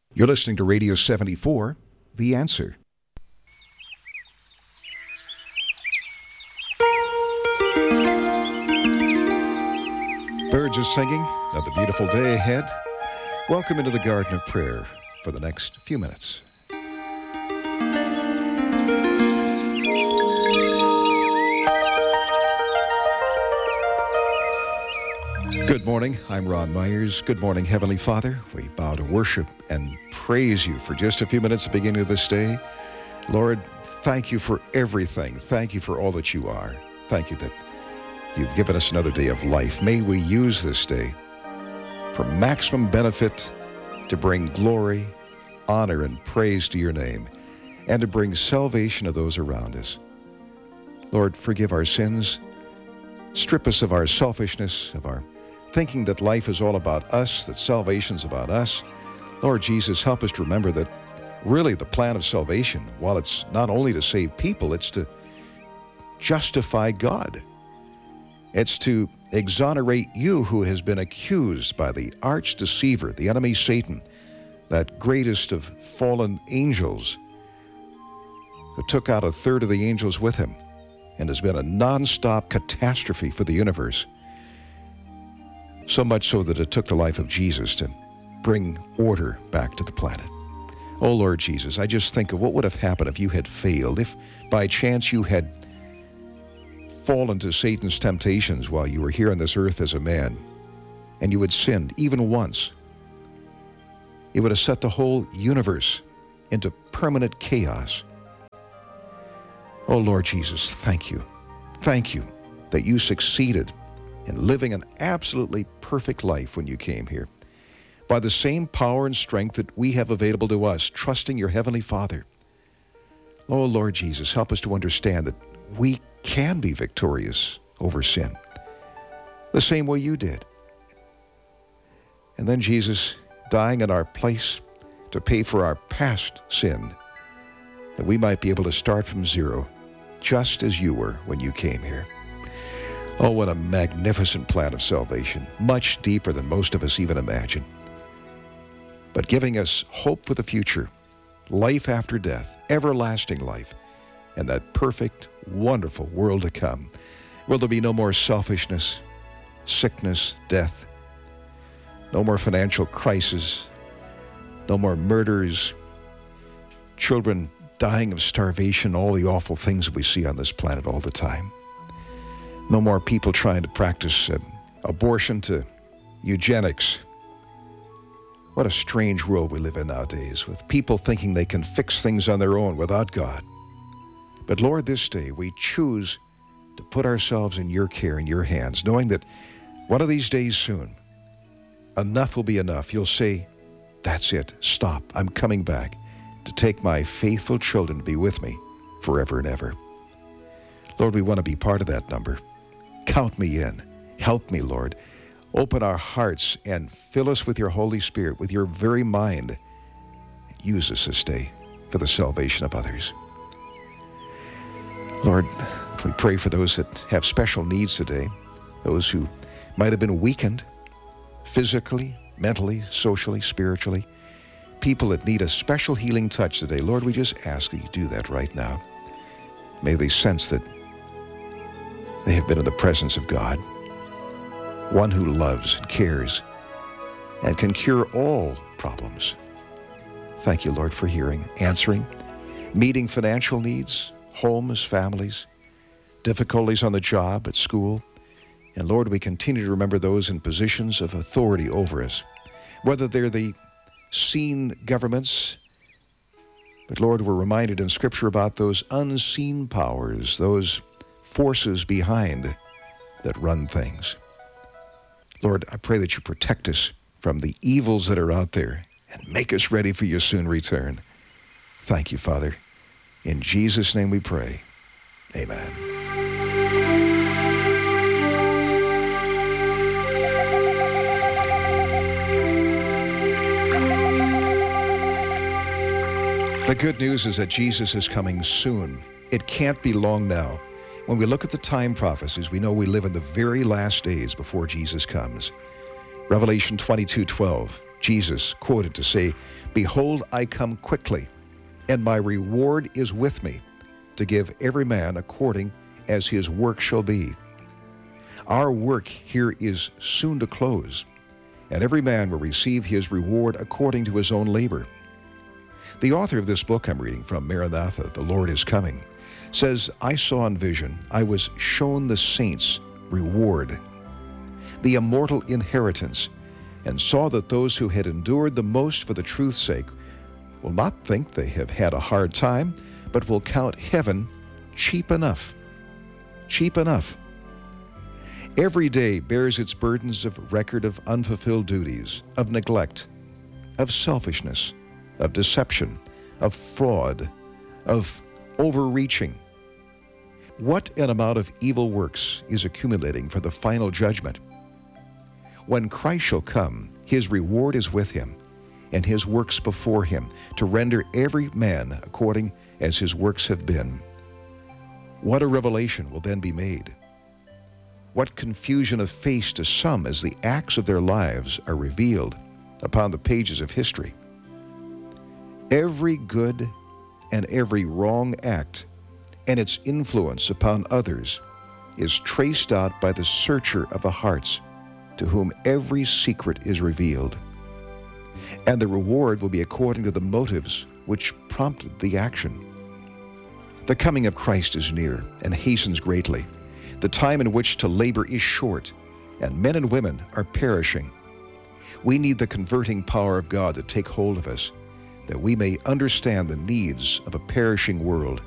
You're listening to Radio 74, The Answer. Birds are singing. Another beautiful day ahead. Welcome into the Garden of Prayer for the next few minutes. Good morning. I'm Ron Myers. Good morning, Heavenly Father. We bow to worship and praise you for just a few minutes at the beginning of this day. Lord, thank you for everything. Thank you for all that you are. Thank you that you've given us another day of life. May we use this day for maximum benefit to bring glory, honor, and praise to your name, and to bring salvation to those around us. Lord, forgive our sins. Strip us of our selfishness, of our thinking that life is all about us, that salvation's about us. Lord Jesus, help us to remember that really the plan of salvation, while it's not only to save people, it's to justify God. It's to exonerate you who has been accused by the arch deceiver, the enemy Satan, that greatest of fallen angels, who took out a third of the angels with him and has been a nonstop catastrophe for the universe. So much so that it took the life of Jesus to bring order back to the planet. Oh, Lord Jesus, I just think of what would have happened if you had failed, if by chance you had fallen to Satan's temptations while you were here on this earth as a man, and you had sinned even once. It would have set the whole universe into permanent chaos. Oh, Lord Jesus, thank you. Thank you that you succeeded in living an absolutely perfect life when you came here. By the same power and strength that we have available to us, trusting your Heavenly Father. Oh, Lord Jesus, help us to understand that we can be victorious over sin, the same way you did. And then Jesus dying in our place to pay for our past sin, that we might be able to start from zero, just as you were when you came here. Oh, what a magnificent plan of salvation, much deeper than most of us even imagine. But giving us hope for the future, life after death, everlasting life, and that perfect, wonderful world to come. Will there be no more selfishness, sickness, death, no more financial crisis, no more murders, children dying of starvation, all the awful things that we see on this planet all the time. No more people trying to practice abortion to eugenics. What a strange world we live in nowadays, with people thinking they can fix things on their own without God. But Lord, this day we choose to put ourselves in your care, in your hands, knowing that one of these days soon, enough will be enough. You'll say, that's it, stop, I'm coming back to take my faithful children to be with me forever and ever. Lord, we want to be part of that number. Count me in. Help me, Lord. Open our hearts and fill us with your Holy Spirit, with your very mind. Use us this day for the salvation of others. Lord, we pray for those that have special needs today, those who might have been weakened physically, mentally, socially, spiritually, people that need a special healing touch today. Lord, we just ask that you do that right now. May they sense that they have been in the presence of God, one who loves and cares and can cure all problems. Thank you, Lord, for hearing, answering, meeting financial needs, homes, families, difficulties on the job, at school. And Lord, we continue to remember those in positions of authority over us, whether they're the seen governments, but Lord, we're reminded in Scripture about those unseen powers, those forces behind that run things. Lord, I pray that you protect us from the evils that are out there and make us ready for your soon return. Thank you, Father. In Jesus' name we pray. Amen. The good news is that Jesus is coming soon. It can't be long now. When we look at the time prophecies, we know we live in the very last days before Jesus comes. Revelation 22:12 Jesus quoted to say, "Behold, I come quickly, and my reward is with me, to give every man according as his work shall be." Our work here is soon to close, and every man will receive his reward according to his own labor. The author of this book I'm reading from, Maranatha, The Lord is Coming, says, "I saw in vision, I was shown the saints' reward, the immortal inheritance, and saw that those who had endured the most for the truth's sake will not think they have had a hard time, but will count heaven cheap enough." Cheap enough. Every day bears its burdens of record of unfulfilled duties, of neglect, of selfishness, of deception, of fraud, of overreaching. What an amount of evil works is accumulating for the final judgment. When Christ shall come, his reward is with him, and his works before him, to render every man according as his works have been. What a revelation will then be made! What confusion of face to some as the acts of their lives are revealed upon the pages of history. Every good and every wrong act and its influence upon others is traced out by the searcher of the hearts, to whom every secret is revealed. And the reward will be according to the motives which prompted the action. The coming of Christ is near and hastens greatly. The time in which to labor is short, and men and women are perishing. We need the converting power of God to take hold of us, that we may understand the needs of a perishing world